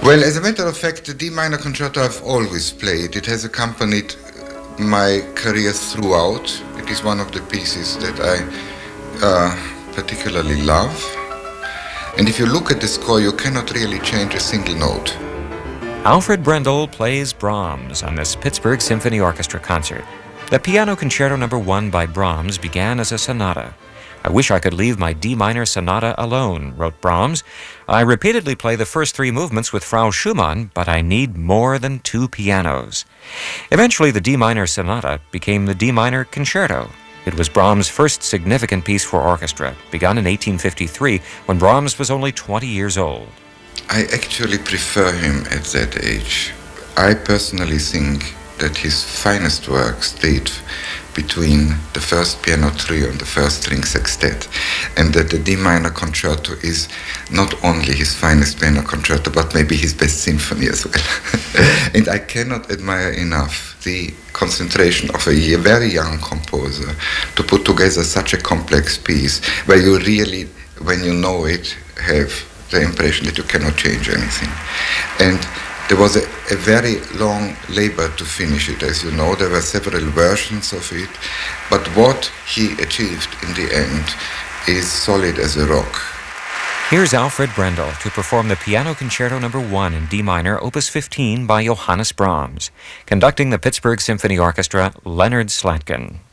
Well, as a matter of fact, the D minor concerto I've always played. It has accompanied my career throughout. It is one of the pieces that I particularly love. And if you look at the score, you cannot really change a single note. Alfred Brendel plays Brahms on this Pittsburgh Symphony Orchestra concert. The Piano Concerto No. 1 by Brahms began as a sonata. "I wish I could leave my D minor sonata alone," wrote Brahms. "I repeatedly play the first three movements with Frau Schumann, but I need more than two pianos." Eventually, the D minor sonata became the D minor concerto. It was Brahms' first significant piece for orchestra, begun in 1853 when Brahms was only 20 years old. I actually prefer him at that age. I personally think that his finest works date between the first piano trio and the first string sextet, and that the D minor concerto is not only his finest piano concerto, but maybe his best symphony as well. And I cannot admire enough the concentration of a very young composer to put together such a complex piece where you really, when you know it, have the impression that you cannot change anything. And there was a very long labor to finish it. As you know, there were several versions of it, but what he achieved in the end is solid as a rock. Here's Alfred Brendel to perform the Piano Concerto No. 1 in D minor, Opus 15 by Johannes Brahms. Conducting the Pittsburgh Symphony Orchestra, Leonard Slatkin.